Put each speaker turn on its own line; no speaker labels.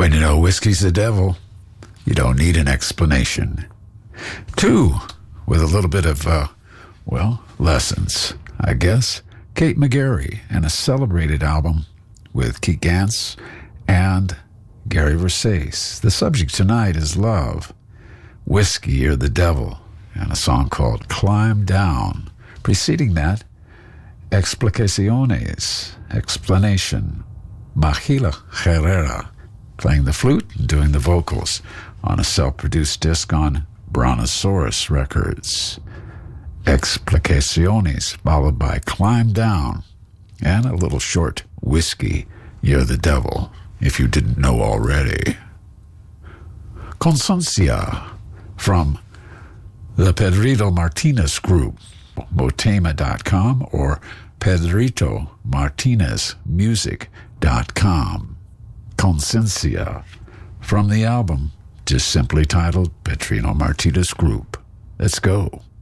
When you know whiskey's the devil, you don't need an explanation. 2, with a little bit of, lessons, I guess. Kate McGarry and a celebrated album with Keith Gans and Gary Versace. The subject tonight is love, whiskey or the devil, and a song called Climb Down. Preceding that, Explicaciones, explanation, Mahila Herrera, playing the flute and doing the vocals on a self-produced disc on Brontosaurus Records. Explicaciones, followed by Climb Down, and a little short Whiskey, You're the Devil, if you didn't know already. Consuncia, from the Pedrito Martinez Group, Motema.com or PedritoMartinezmusic.com. Consuncia, from the album just simply titled Pedrito Martinez Group. Let's go.